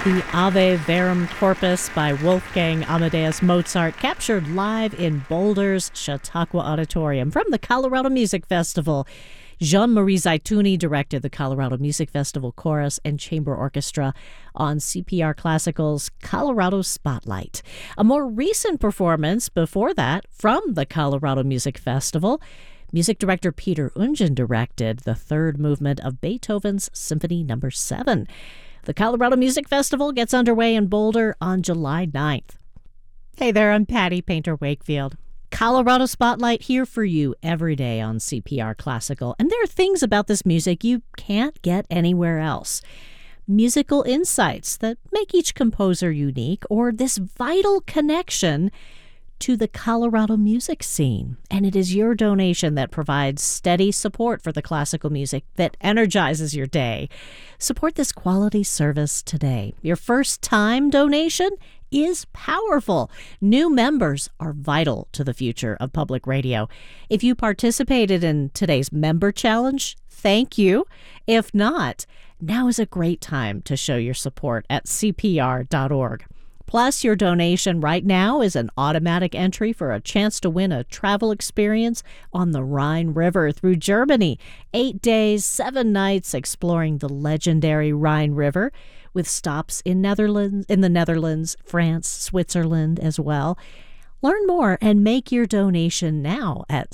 The Ave Verum Corpus by Wolfgang Amadeus Mozart, captured live in Boulder's Chautauqua Auditorium from the Colorado Music Festival. Jean-Marie Zaitouni directed the Colorado Music Festival Chorus and Chamber Orchestra on CPR Classical's Colorado Spotlight. A more recent performance before that from the Colorado Music Festival, music director Peter Ungen directed the third movement of Beethoven's Symphony No. 7. The Colorado Music Festival gets underway in Boulder on July 9th. Hey there, I'm Patty Painter Wakefield. Colorado Spotlight here for you every day on CPR Classical. And there are things about this music you can't get anywhere else. Musical insights that make each composer unique, or this vital connection to the Colorado music scene. And it is your donation that provides steady support for the classical music that energizes your day. Support this quality service today. Your first-time donation is powerful. New members are vital to the future of public radio. If you participated in today's member challenge, thank you. If not, now is a great time to show your support at CPR.org. Plus, your donation right now is an automatic entry for a chance to win a travel experience on the Rhine River through Germany. 8 days, 7 nights exploring the legendary Rhine River with stops in the Netherlands, France, Switzerland as well. Learn more and make your donation now at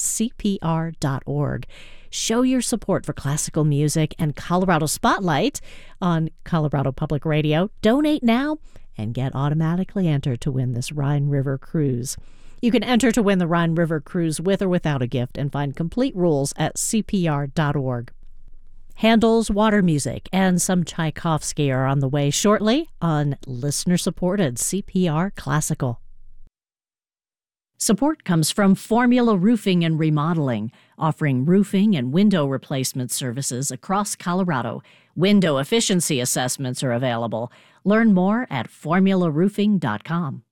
CPR.org. Show your support for classical music and Colorado Spotlight on Colorado Public Radio. Donate now and get automatically entered to win this Rhine River cruise. You can enter to win the Rhine River cruise with or without a gift and find complete rules at CPR.org. Handel's Water Music and some Tchaikovsky are on the way shortly on listener-supported CPR Classical. Support comes from Formula Roofing and Remodeling, offering roofing and window replacement services across Colorado. Window efficiency assessments are available. Learn more at formularoofing.com.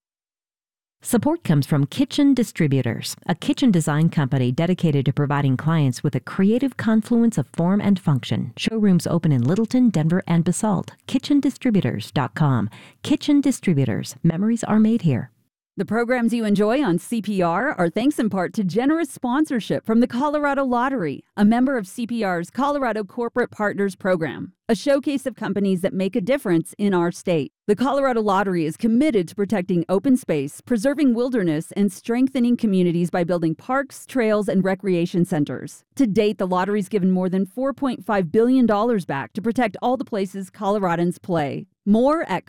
Support comes from Kitchen Distributors, a kitchen design company dedicated to providing clients with a creative confluence of form and function. Showrooms open in Littleton, Denver, and Basalt. KitchenDistributors.com. Kitchen Distributors. Memories are made here. The programs you enjoy on CPR are thanks in part to generous sponsorship from the Colorado Lottery, a member of CPR's Colorado Corporate Partners Program, a showcase of companies that make a difference in our state. The Colorado Lottery is committed to protecting open space, preserving wilderness, and strengthening communities by building parks, trails, and recreation centers. To date, the lottery's given more than $4.5 billion back to protect all the places Coloradans play. More at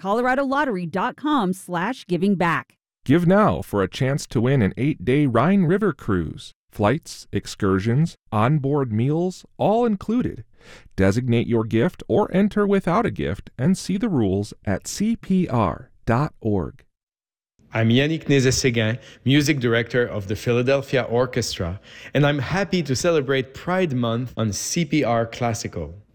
coloradolottery.com/givingback. Give now for a chance to win an 8-day Rhine River cruise. Flights, excursions, onboard meals, all included. Designate your gift or enter without a gift and see the rules at CPR.org. I'm Yannick Nézet-Séguin, Music Director of the Philadelphia Orchestra, and I'm happy to celebrate Pride Month on CPR Classical.